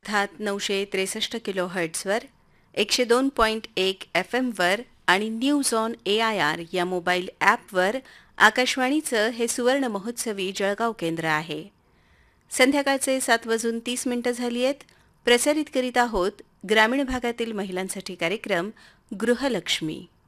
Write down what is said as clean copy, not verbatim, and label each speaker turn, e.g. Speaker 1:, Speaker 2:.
Speaker 1: अर्थात 963 kilo हर्ट्झवर, 102.1 FM आणि news on AIR या मोबाईल ॲपवर आकाशवाणीचं हे सुवर्ण महोत्सवी जळगाव केंद्र आहे. संध्याकाळचे 7:30 झाली आहेत. प्रसारित करीत आहोत ग्रामीण भागातील महिलांसाठी कार्यक्रम गृहलक्ष्मी.